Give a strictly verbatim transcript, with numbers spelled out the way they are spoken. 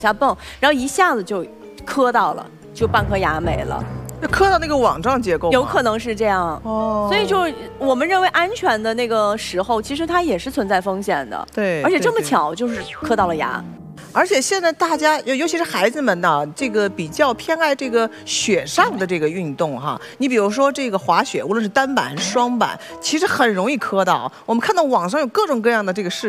下蹦，然后一下子就磕到了，就半颗牙没了。 就磕到那个网状结构， 有可能是这样。哦，所以就我们认为安全的那个时候，其实它也是存在风险的。 对， 而且这么巧，就是磕到了牙。 而且现在大家，尤尤其是孩子们呢，这个比较偏爱这个雪上的这个运动哈。你比如说这个滑雪，无论是单板、双板，其实很容易磕到。我们看到网上有各种各样的这个视频。